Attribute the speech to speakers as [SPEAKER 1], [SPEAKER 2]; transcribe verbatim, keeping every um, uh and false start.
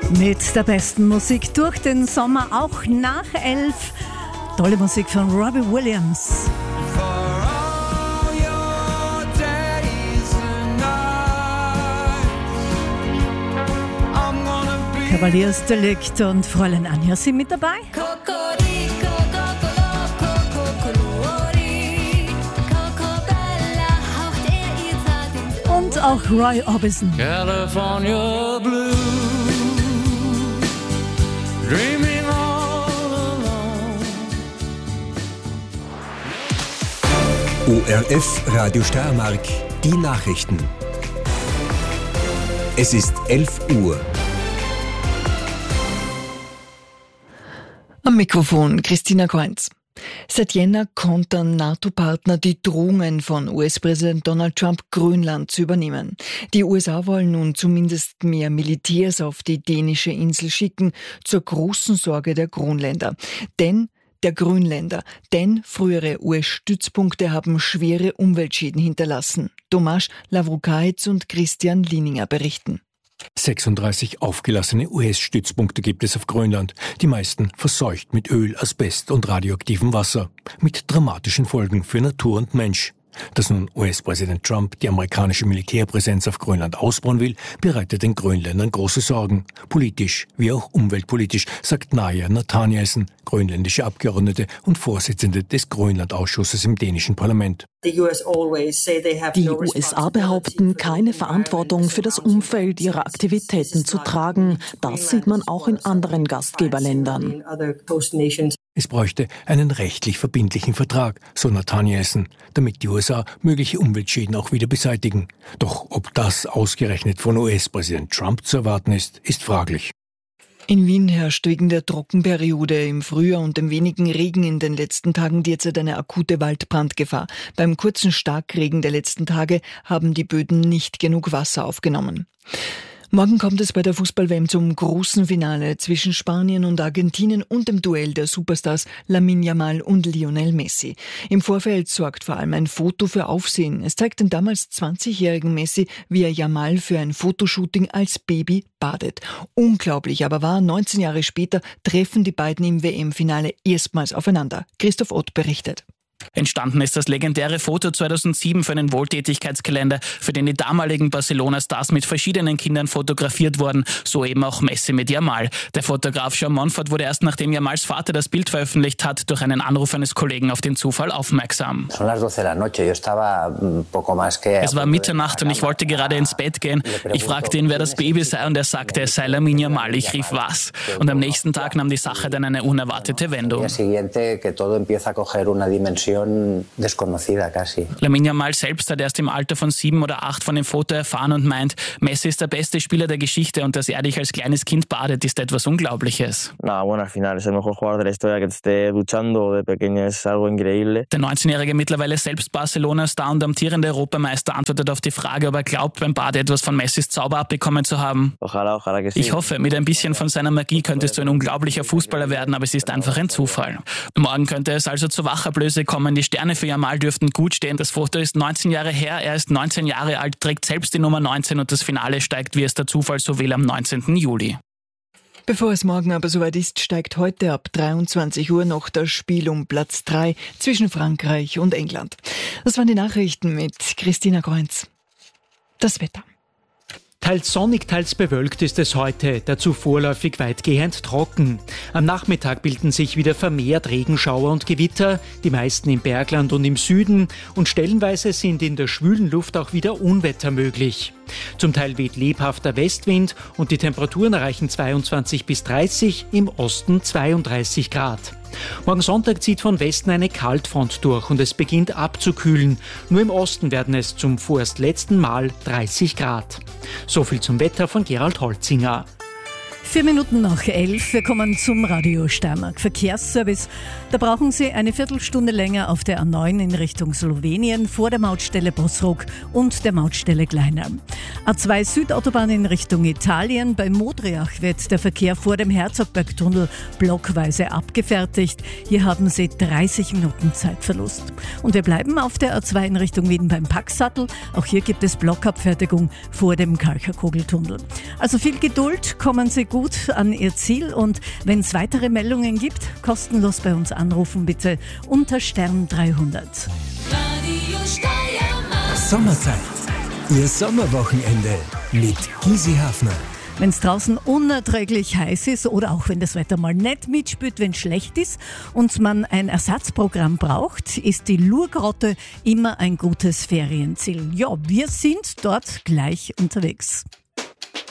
[SPEAKER 1] Mit der besten Musik durch den Sommer, auch nach elf. Tolle Musik von Robbie Williams. Kavaliersdelikt und Fräulein Anja sind mit dabei. Und auch Roy Orbison.
[SPEAKER 2] California Blue, dreaming all alone.
[SPEAKER 3] O R F Radio Steiermark, die Nachrichten. Es ist elf Uhr.
[SPEAKER 4] Am Mikrofon Christina Kreuz. Seit Jänner kontern NATO-Partner die Drohungen von U S-Präsident Donald Trump, Grönland zu übernehmen. Die U S A wollen nun zumindest mehr Militärs auf die dänische Insel schicken, zur großen Sorge der Grönländer. Denn der Grönländer, denn frühere U S-Stützpunkte haben schwere Umweltschäden hinterlassen. Tomasz Lavrukaitz und Christian Lieninger berichten.
[SPEAKER 5] sechsunddreißig aufgelassene U S-Stützpunkte gibt es auf Grönland, die meisten verseucht mit Öl, Asbest und radioaktivem Wasser, mit dramatischen Folgen für Natur und Mensch. Dass nun U S-Präsident Trump die amerikanische Militärpräsenz auf Grönland ausbauen will, bereitet den Grönländern große Sorgen. Politisch wie auch umweltpolitisch, sagt Naja Nathanielsen, grönländische Abgeordnete und Vorsitzende des Grönland-Ausschusses im dänischen Parlament.
[SPEAKER 6] Die U S A behaupten, keine Verantwortung für das Umfeld ihrer Aktivitäten zu tragen. Das sieht man auch in anderen Gastgeberländern.
[SPEAKER 5] Es bräuchte einen rechtlich verbindlichen Vertrag, so Nathanielsen, damit die U S A mögliche Umweltschäden auch wieder beseitigen. Doch ob das ausgerechnet von U S-Präsident Trump zu erwarten ist, ist fraglich.
[SPEAKER 4] In Wien herrscht wegen der Trockenperiode im Frühjahr und dem wenigen Regen in den letzten Tagen derzeit eine akute Waldbrandgefahr. Beim kurzen Starkregen der letzten Tage haben die Böden nicht genug Wasser aufgenommen. Morgen kommt es bei der Fußball-W M zum großen Finale zwischen Spanien und Argentinien und dem Duell der Superstars Lamine Yamal und Lionel Messi. Im Vorfeld sorgt vor allem ein Foto für Aufsehen. Es zeigt den damals zwanzigjährigen Messi, wie er Yamal für ein Fotoshooting als Baby badet. Unglaublich aber war, neunzehn Jahre später treffen die beiden im W M-Finale erstmals aufeinander. Christoph Ott berichtet.
[SPEAKER 7] Entstanden ist das legendäre Foto zweitausendsieben für einen Wohltätigkeitskalender, für den die damaligen Barcelona-Stars mit verschiedenen Kindern fotografiert wurden, so eben auch Messi mit Yamal. Der Fotograf Jean Monfort wurde erst nachdem Yamals Vater das Bild veröffentlicht hat, durch einen Anruf eines Kollegen auf den Zufall aufmerksam. Es war Mitternacht und ich wollte gerade ins Bett gehen. Ich fragte ihn, wer das Baby sei, und er sagte, es sei Lamine Yamal. Ich rief, was? Und am nächsten Tag nahm die Sache dann eine unerwartete Wendung. Lamine Yamal selbst hat erst im Alter von sieben oder acht von dem Foto erfahren und meint, Messi ist der beste Spieler der Geschichte und dass er dich als kleines Kind badet, ist etwas Unglaubliches. Der neunzehnjährige mittlerweile selbst Barcelona-Star und amtierende Europameister antwortet auf die Frage, ob er glaubt, beim Bade etwas von Messis Zauber abbekommen zu haben. Ich hoffe, mit ein bisschen von seiner Magie könntest du ein unglaublicher Fußballer werden, aber es ist einfach ein Zufall. Morgen könnte es also zur Wachablöse kommen. Die Sterne für Yamal dürften gut stehen. Das Foto ist neunzehn Jahre her. Er ist neunzehn Jahre alt, trägt selbst die Nummer neunzehn und das Finale steigt, wie es der Zufall so will, am neunzehnten Juli.
[SPEAKER 4] Bevor es morgen aber soweit ist, steigt heute ab dreiundzwanzig Uhr noch das Spiel um Platz drei zwischen Frankreich und England. Das waren die Nachrichten mit Christina Kreuz. Das Wetter.
[SPEAKER 8] Teils sonnig, teils bewölkt ist es heute, dazu vorläufig weitgehend trocken. Am Nachmittag bilden sich wieder vermehrt Regenschauer und Gewitter, die meisten im Bergland und im Süden, und stellenweise sind in der schwülen Luft auch wieder Unwetter möglich. Zum Teil weht lebhafter Westwind und die Temperaturen erreichen zweiundzwanzig bis dreißig, im Osten zweiunddreißig Grad. Morgen Sonntag zieht von Westen eine Kaltfront durch und es beginnt abzukühlen. Nur im Osten werden es zum vorerst letzten Mal dreißig Grad. So viel zum Wetter von Gerald Holzinger.
[SPEAKER 1] Vier Minuten nach elf, wir kommen zum Radio Steiermark Verkehrsservice. Da brauchen Sie eine Viertelstunde länger auf der A neun in Richtung Slowenien vor der Mautstelle Bosrok und der Mautstelle Gleinalm. A zwei Südautobahn in Richtung Italien. Bei Modriach wird der Verkehr vor dem Herzogbergtunnel blockweise abgefertigt. Hier haben Sie dreißig Minuten Zeitverlust. Und wir bleiben auf der A zwei in Richtung Wien beim Packsattel. Auch hier gibt es Blockabfertigung vor dem Kalcherkogeltunnel. Also viel Geduld, kommen Sie gut gut an ihr Ziel und wenn es weitere Meldungen gibt, kostenlos bei uns anrufen bitte unter Stern dreihundert.
[SPEAKER 3] Radio Steiermark. Sommerzeit. Ihr Sommerwochenende mit Gysi Hafner.
[SPEAKER 1] Wenn es draußen unerträglich heiß ist oder auch wenn das Wetter mal nicht mitspielt, wenn es schlecht ist und man ein Ersatzprogramm braucht, ist die Lurgrotte immer ein gutes Ferienziel. Ja, wir sind dort gleich unterwegs.